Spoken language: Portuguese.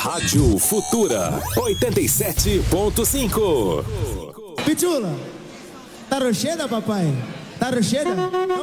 Rádio Futura 87.5. Pichula, tá rocheda, papai? Tá rocheda?